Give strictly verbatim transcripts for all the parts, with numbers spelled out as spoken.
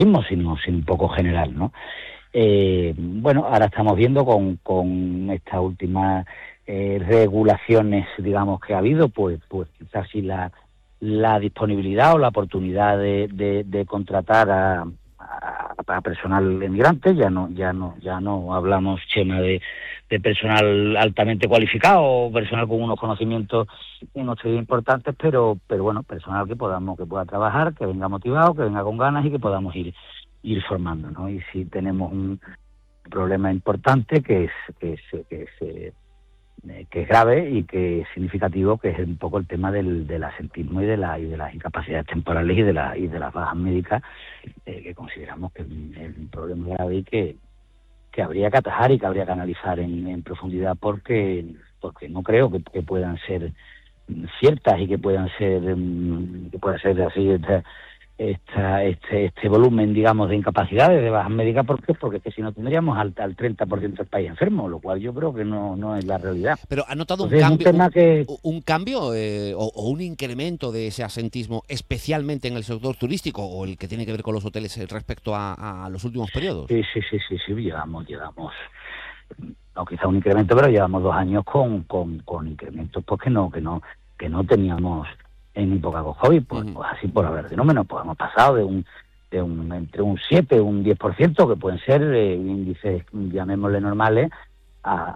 sino, sino un poco general, ¿no? Eh, bueno, ahora estamos viendo con, con estas últimas eh, regulaciones, digamos, que ha habido, pues, pues quizás sí la, la disponibilidad o la oportunidad de, de, de contratar a, a, a personal emigrante. Ya no, ya no, ya no hablamos, Chema, de, de personal altamente cualificado o personal con unos conocimientos unos importantes, pero, pero bueno, personal que podamos, que pueda trabajar, que venga motivado, que venga con ganas y que podamos ir ir formando, ¿no? Y si tenemos un problema importante que es que es que es, eh, que es grave y que es significativo, que es un poco el tema del, del asentismo y de la y de las incapacidades temporales y de la y de las bajas médicas, eh, que consideramos que es un, es un problema grave y que que habría que atajar y que habría que analizar en, en profundidad, porque porque no creo que, que puedan ser ciertas y que puedan ser que pueda ser así esta, esta, este este volumen, digamos, de incapacidades, de bajas médicas. ¿Por qué? Porque es que si no tendríamos al, al treinta por ciento del país enfermo, lo cual yo creo que no, no es la realidad. Pero ¿ha notado Entonces, un cambio, un, un, que... un cambio eh, o, o un incremento de ese asentismo, especialmente en el sector turístico o el que tiene que ver con los hoteles respecto a, a los últimos periodos? Sí, sí, sí, sí, sí, llevamos, llevamos, no quizá un incremento, pero llevamos dos años con, con, con incrementos pues que no, que no, que no teníamos en época con COVID, pues, uh-huh. pues así por haber fenómenos, pues hemos pasado de un de un entre un siete, un diez por ciento, que pueden ser eh, índices, llamémosle normales, a,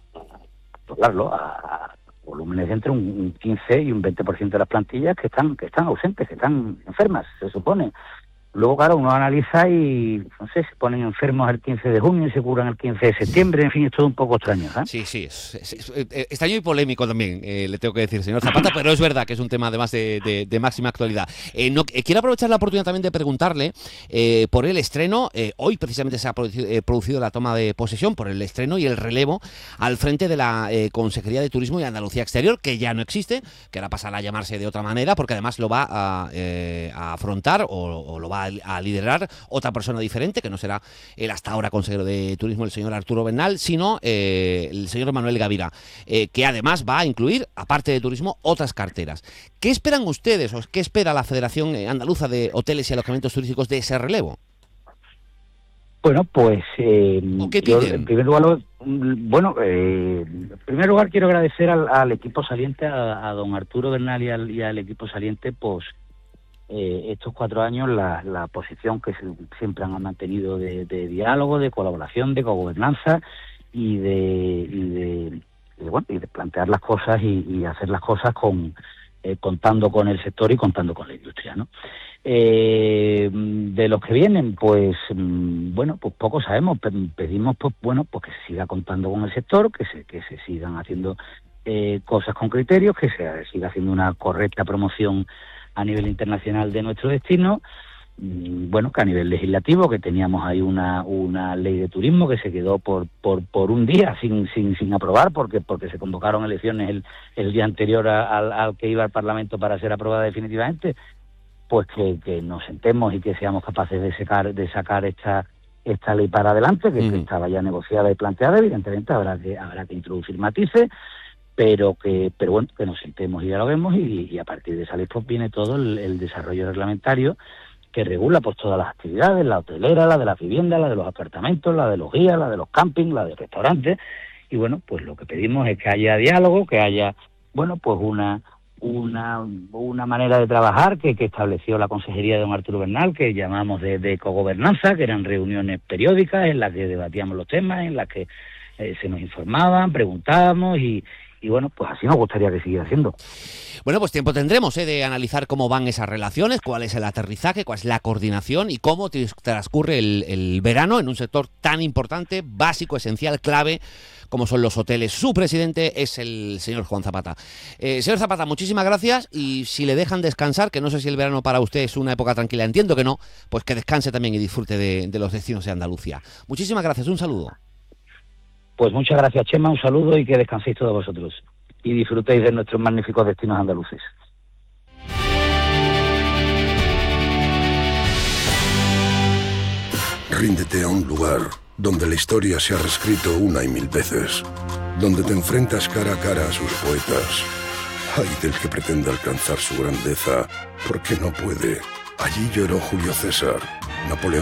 a, a, a volúmenes de entre un, un quince y un veinte por ciento de las plantillas que están que están ausentes, que están enfermas, se supone. Luego, claro, uno analiza y, no sé, se ponen enfermos el quince de junio y se curan el quince de septiembre, en fin, es todo un poco extraño, ¿eh? Sí, sí, es, es, es, es extraño y polémico también, eh, le tengo que decir, señor Zapata, pero es verdad que es un tema además de, de, de máxima actualidad. Eh, no, eh, quiero aprovechar la oportunidad también de preguntarle eh, por el estreno. Eh, hoy precisamente se ha producido, eh, producido la toma de posesión, por el estreno y el relevo al frente de la eh, Consejería de Turismo y Andalucía Exterior, que ya no existe, que ahora pasará a llamarse de otra manera, porque además lo va a, eh, a afrontar o, o lo va a a liderar otra persona diferente, que no será el hasta ahora consejero de Turismo, el señor Arturo Bernal, sino eh, el señor Manuel Gavira, eh, que además va a incluir, aparte de turismo, otras carteras. ¿Qué esperan ustedes o qué espera la Federación Andaluza de Hoteles y Alojamientos Turísticos de ese relevo? Bueno, pues eh, yo, en primer lugar, lo, bueno, eh, en primer lugar quiero agradecer al, al equipo saliente, a, a don Arturo Bernal y al, y al equipo saliente, pues Eh, estos cuatro años la, la posición que se, siempre han mantenido de, de diálogo, de colaboración, de cogobernanza y de, y de, y de, bueno, y de plantear las cosas y, y hacer las cosas con eh, contando con el sector y contando con la industria, ¿no? Eh, de los que vienen, pues bueno, pues poco sabemos. Pedimos, pues bueno, pues que se siga contando con el sector, que se que se sigan haciendo eh, cosas con criterios, que se siga haciendo una correcta promoción a nivel internacional de nuestro destino. Bueno, que a nivel legislativo, que teníamos ahí una una ley de turismo que se quedó por por por un día sin sin sin aprobar, porque porque se convocaron elecciones el el día anterior a, al, al que iba al Parlamento para ser aprobada definitivamente. Pues que, que nos sentemos y que seamos capaces de sacar de sacar esta esta ley para adelante, que, uh-huh. que estaba ya negociada y planteada. Evidentemente habrá que habrá que introducir matices, pero que pero bueno, que nos sentemos y dialoguemos, y, y a partir de esa ley pues viene todo el, el desarrollo reglamentario que regula pues todas las actividades, la hotelera, la de las viviendas, la de los apartamentos, la de los guías, la de los campings, la de restaurantes. Y bueno, pues lo que pedimos es que haya diálogo, que haya, bueno, pues una una una manera de trabajar que, que estableció la consejería de don Arturo Bernal, que llamamos de, de cogobernanza, que eran reuniones periódicas en las que debatíamos los temas, en las que eh, se nos informaban, preguntábamos y Y bueno, pues así nos gustaría que siguiera haciendo. Bueno, pues tiempo tendremos ¿eh? de analizar cómo van esas relaciones, cuál es el aterrizaje, cuál es la coordinación y cómo transcurre el, el verano en un sector tan importante, básico, esencial, clave, como son los hoteles. Su presidente es el señor Juan Zapata. Eh, señor Zapata, muchísimas gracias, y si le dejan descansar, que no sé si el verano para usted es una época tranquila, entiendo que no, pues que descanse también y disfrute de, de los destinos de Andalucía. Muchísimas gracias, un saludo. Pues muchas gracias, Chema, un saludo y que descanséis todos vosotros y disfrutéis de nuestros magníficos destinos andaluces. Ríndete a un lugar donde la historia se ha reescrito una y mil veces, donde te enfrentas cara a cara a sus poetas. Ay del que pretenda alcanzar su grandeza, porque no puede. Allí lloró Julio César, Napoleón